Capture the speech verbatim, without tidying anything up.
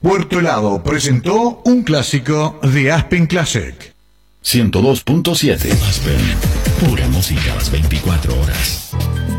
Puerto Helado presentó un clásico de Aspen Classic. ciento dos punto siete Aspen, pura música a las veinticuatro horas.